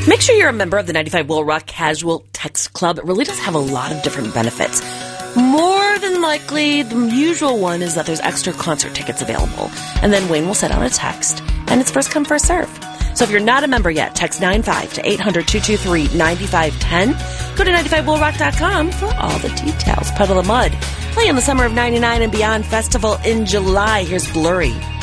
Make sure you're a member of the 95 Will Rock Casual Text Club. It really does have a lot of different benefits. More than likely, the usual one is that there's extra concert tickets available. And then Wayne will send out a text, and it's first come, first serve. So if you're not a member yet, text 95 to 800-223-9510. Go to 95willrock.com for all the details. Puddle of Mud, playing the Summer of 99 and Beyond Festival in July. Here's Blurry.